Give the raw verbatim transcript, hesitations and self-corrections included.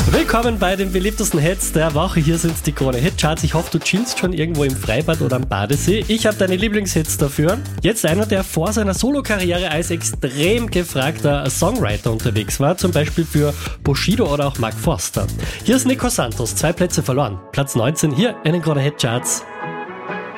Willkommen bei den beliebtesten Hits der Woche. Hier sind die Krone Hitcharts. Ich hoffe, du chillst schon irgendwo im Freibad oder am Badesee. Ich habe deine Lieblingshits dafür. Jetzt einer, der vor seiner Solokarriere als extrem gefragter Songwriter unterwegs war, zum Beispiel für Bushido oder auch Mark Forster. Hier ist Nico Santos, zwei Plätze verloren. Platz neunzehn hier in den Krone Hitcharts.